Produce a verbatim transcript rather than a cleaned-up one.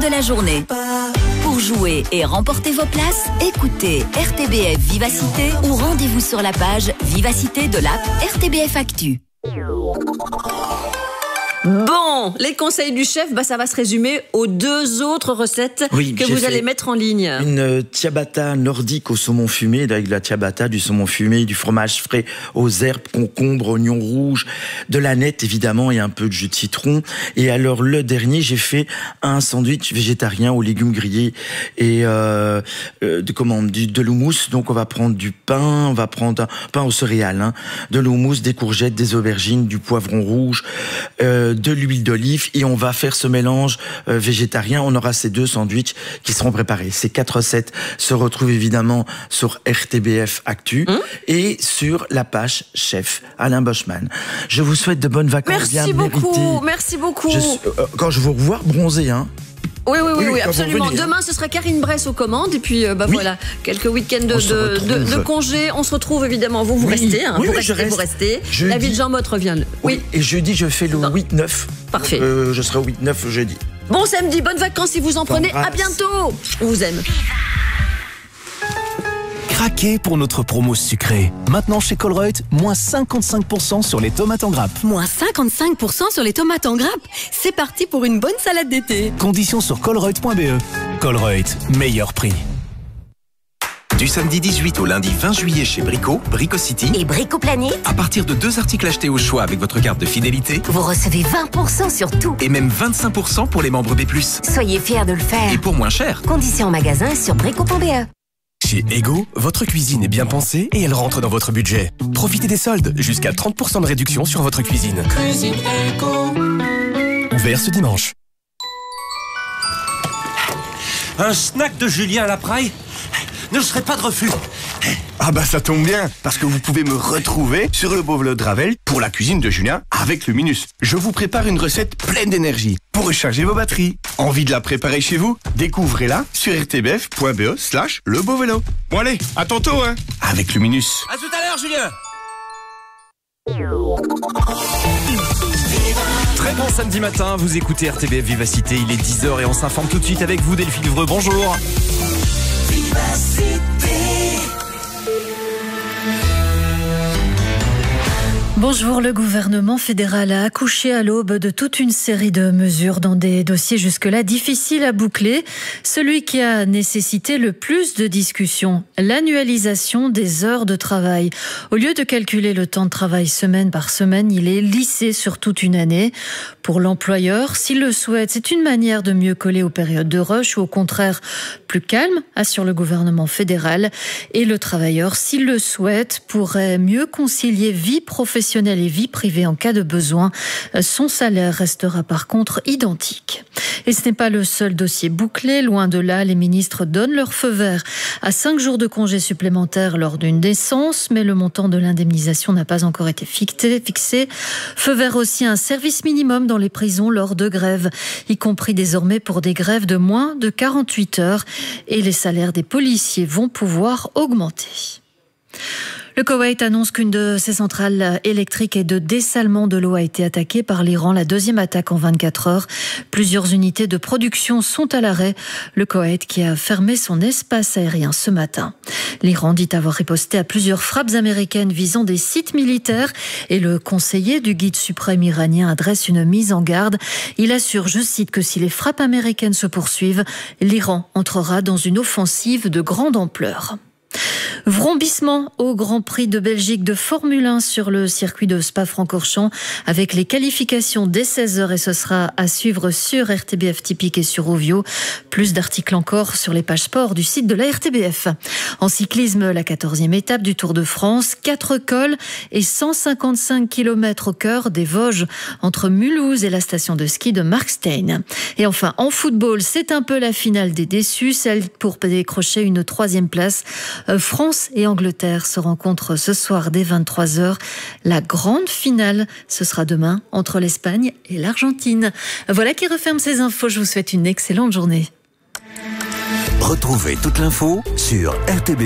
de la journée. Pour jouer et remporter vos places, écoutez R T B F Vivacité ou rendez-vous sur la page Vivacité de l'app R T B F Actu. Bon, les conseils du chef, bah ça va se résumer aux deux autres recettes oui, que vous allez mettre en ligne. Une ciabatta nordique au saumon fumé, avec de la ciabatta, du saumon fumé, du fromage frais aux herbes, concombres, oignons rouges, de la nette évidemment et un peu de jus de citron. Et alors le dernier, j'ai fait un sandwich végétarien aux légumes grillés et euh, euh, de comment du, de l'houmous. Donc on va prendre du pain, on va prendre un pain aux céréales, hein, de l'houmous, des courgettes, des aubergines, du poivron rouge. Euh, de l'huile d'olive et on va faire ce mélange euh, végétarien. On aura ces deux sandwichs qui seront préparés. Ces quatre recettes se retrouvent évidemment sur R T B F Actu mmh. et sur la page chef Alain Boschman. Je vous souhaite de bonnes vacances. Merci bien beaucoup, méritées. merci beaucoup. Je, euh, quand je vous revois, bronzé, hein. Oui, oui, oui, oui, oui absolument. Venir, Demain, ce sera Karine Bress aux commandes. Et puis, euh, bah oui. voilà, quelques week-ends de, de, de, de congé. On se retrouve évidemment. Vous, vous oui. restez. Hein, oui, vous, oui, restez reste. vous restez. Jeudi. David Jean-Motte revient. Le... Oui. oui. Et jeudi, je fais le non. huit neuf. Parfait. Euh, je serai au huit neuf jeudi. Bon samedi, bonnes vacances si vous en prenez. À bientôt. On vous aime. Craquez pour notre promo sucrée. Maintenant chez Colruyt, moins cinquante-cinq pour cent sur les tomates en grappe. Moins cinquante-cinq pour cent sur les tomates en grappe. C'est parti pour une bonne salade d'été. Conditions sur colruyt point b e. Colruyt, meilleur prix. Du samedi dix-huit au lundi vingt juillet chez Brico, Brico City et Brico Planète. À partir de deux articles achetés au choix avec votre carte de fidélité, vous recevez vingt pour cent sur tout. Et même vingt-cinq pour cent pour les membres B plus. Soyez fiers de le faire. Et pour moins cher. Conditions en magasin sur brico point b e. Chez Ego, votre cuisine est bien pensée et elle rentre dans votre budget. Profitez des soldes, jusqu'à trente pour cent de réduction sur votre cuisine. Cuisine Ego. Ouvert ce dimanche. Un snack de Julien à la Praille ne serait pas de refus. Ah bah ça tombe bien, parce que vous pouvez me retrouver sur le Beauvelot de Ravel pour la cuisine de Julien avec Luminus. Je vous prépare une recette pleine d'énergie pour recharger vos batteries. Envie de la préparer chez vous? Découvrez-la sur r t b f point b e slash le Beauvelot. Bon allez, à tantôt hein, avec Luminus. À tout à l'heure Julien. Très bon samedi matin, vous écoutez R T B F Vivacité, il est dix heures et on s'informe tout de suite avec vous Delphine Vreux, bonjour. Vivacité. Bonjour, le gouvernement fédéral a accouché à l'aube de toute une série de mesures dans des dossiers jusque-là difficiles à boucler. Celui qui a nécessité le plus de discussions, l'annualisation des heures de travail. Au lieu de calculer le temps de travail semaine par semaine, il est lissé sur toute une année. Pour l'employeur, s'il le souhaite, c'est une manière de mieux coller aux périodes de rush ou au contraire plus calme, assure le gouvernement fédéral. Et le travailleur, s'il le souhaite, pourrait mieux concilier vie professionnelle et vie privée en cas de besoin. Son salaire restera par contre identique. Et ce n'est pas le seul dossier bouclé. Loin de là, les ministres donnent leur feu vert à cinq jours de congés supplémentaires lors d'une naissance, mais le montant de l'indemnisation n'a pas encore été fixé. Feu vert aussi à un service minimum dans les prisons lors de grèves, y compris désormais pour des grèves de moins de quarante-huit heures. Et les salaires des policiers vont pouvoir augmenter. Le Koweït annonce qu'une de ses centrales électriques et de dessalement de l'eau a été attaquée par l'Iran. La deuxième attaque en vingt-quatre heures. Plusieurs unités de production sont à l'arrêt. Le Koweït qui a fermé son espace aérien ce matin. L'Iran dit avoir riposté à plusieurs frappes américaines visant des sites militaires et le conseiller du guide suprême iranien adresse une mise en garde. Il assure, je cite, que si les frappes américaines se poursuivent, l'Iran entrera dans une offensive de grande ampleur. Vrombissement au Grand Prix de Belgique de Formule un sur le circuit de Spa-Francorchamps avec les qualifications dès seize heures et ce sera à suivre sur R T B F Typique et sur Ovio. Plus d'articles encore sur les pages sport du site de la R T B F. En cyclisme, la quatorzième étape du Tour de France, quatre cols et cent cinquante-cinq kilomètres au cœur des Vosges entre Mulhouse et la station de ski de Markstein. Et enfin, en football, c'est un peu la finale des déçus, celle pour décrocher une troisième place. France et Angleterre se rencontrent ce soir dès vingt-trois heures. La grande finale, ce sera demain entre l'Espagne et l'Argentine. Voilà qui referme ces infos. Je vous souhaite une excellente journée. Retrouvez toute l'info sur R T B.